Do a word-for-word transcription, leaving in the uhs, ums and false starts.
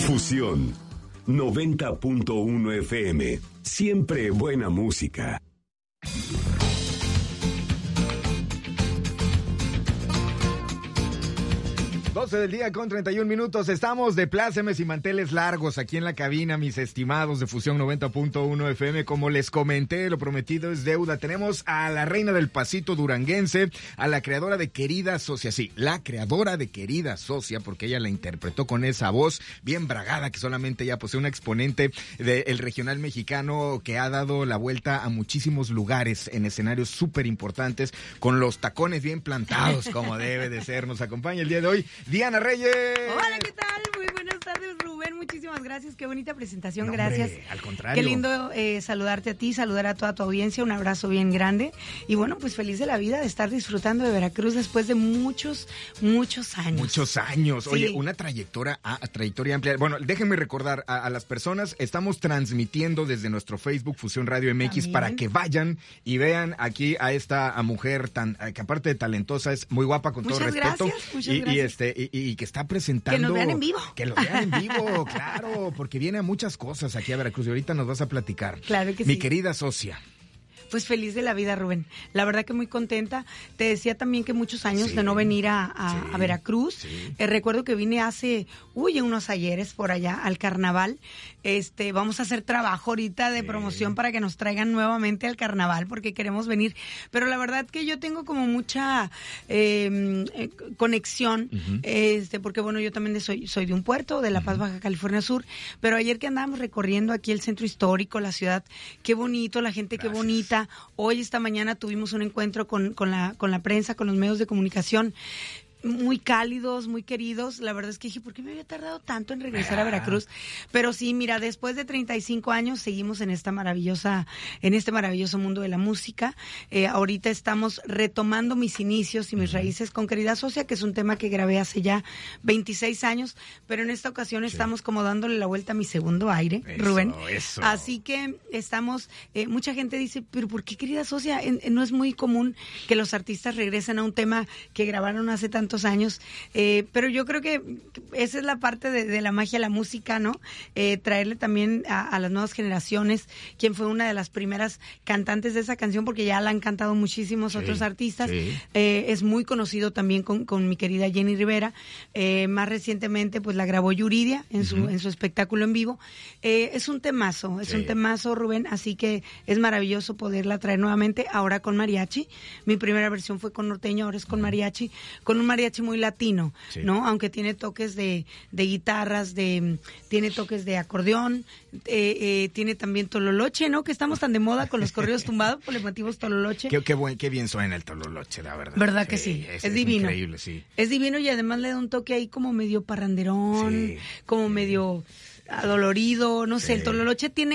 Fusión noventa punto uno F M. Siempre buena música. doce del día con treinta y un minutos. Estamos de plácemes y manteles largos aquí en la cabina, mis estimados de Fusión noventa punto uno F M. Como les comenté, lo prometido es deuda. Tenemos a la reina del pasito duranguense, a la creadora de Querida Socia. Sí, la creadora de Querida Socia, porque ella la interpretó con esa voz bien bragada que solamente ella posee, una exponente del regional mexicano que ha dado la vuelta a muchísimos lugares en escenarios súper importantes, con los tacones bien plantados como debe de ser. Nos acompaña el día de hoy Diana Reyes. Hola, ¿qué tal? Muy buenas tardes, Rubén. Muchísimas gracias. Qué bonita presentación. No, gracias. hombre, al contrario. Qué lindo eh, saludarte a ti, saludar a toda tu audiencia. Un abrazo bien grande. Y bueno, pues feliz de la vida de estar disfrutando de Veracruz después de muchos, muchos años. Muchos años. Sí. Oye, una trayectoria, ah, trayectoria amplia. Bueno, déjenme recordar a, a las personas, estamos transmitiendo desde nuestro Facebook Fusión Radio M X. También, para que vayan y vean aquí a esta a mujer tan, que aparte de talentosa, es muy guapa, con muchas todo respeto. Gracias, muchas y, gracias. y este Y, y que está presentando... Que nos vean en vivo. Que lo vean en vivo, claro, porque viene a muchas cosas aquí a Veracruz y ahorita nos vas a platicar. Claro que sí. Mi querida socia. Pues feliz de la vida, Rubén. La verdad que muy contenta. Te decía también que muchos años sí. de no venir a, a, sí. a Veracruz. Sí. Eh, recuerdo que vine hace, uy, unos ayeres por allá al carnaval. Este, vamos a hacer trabajo ahorita de sí. promoción para que nos traigan nuevamente al carnaval, porque queremos venir. Pero la verdad que yo tengo como mucha eh, eh, conexión, uh-huh. este, porque bueno, yo también soy, soy de un puerto, de La Paz, uh-huh. Baja California Sur. Pero ayer que andábamos recorriendo aquí el centro histórico, la ciudad, qué bonito, la gente, Gracias. Qué bonita. Hoy, esta mañana, tuvimos un encuentro con, con, la, con la prensa, con los medios de comunicación, muy cálidos, muy queridos. La verdad es que dije, ¿por qué me había tardado tanto en regresar a Veracruz? Pero sí, mira, después de treinta y cinco años seguimos en esta maravillosa, en este maravilloso mundo de la música. Eh, ahorita estamos retomando mis inicios y mis uh-huh. raíces con Querida Socia, que es un tema que grabé hace ya veintiséis años, pero en esta ocasión sí. estamos como dándole la vuelta a mi segundo aire, eso, Rubén. Eso. Así que estamos, eh, mucha gente dice, pero ¿por qué Querida Socia? En, en, no es muy común que los artistas regresen a un tema que grabaron hace tanto años, eh, pero yo creo que esa es la parte de, de la magia de la música, ¿no? Eh, traerle también a, a las nuevas generaciones, quien fue una de las primeras cantantes de esa canción, porque ya la han cantado muchísimos sí, otros artistas, sí. eh, es muy conocido también con, con mi querida Jenny Rivera, eh, más recientemente pues la grabó Yuridia en su, uh-huh. en su espectáculo en vivo. Eh, es un temazo, es sí. un temazo, Rubén, así que es maravilloso poderla traer nuevamente, ahora con mariachi. Mi primera versión fue con norteño, ahora es con mariachi, con un mariachi muy latino, sí. ¿no? Aunque tiene toques de, de guitarras, de tiene toques de acordeón, eh, eh, tiene también tololoche, ¿no? Que estamos tan de moda con los corridos tumbados, por los motivos tololoche. Qué, qué, buen, qué bien suena el tololoche, la verdad. ¿Verdad que sí? sí? Es, es, es divino. Increíble, sí. Es divino y además le da un toque ahí como medio parranderón, sí. como medio adolorido, no sé, sí. el tololoche tiene